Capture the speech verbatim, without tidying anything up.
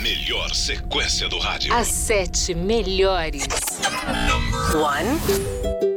melhor sequência do rádio. As sete melhores. One.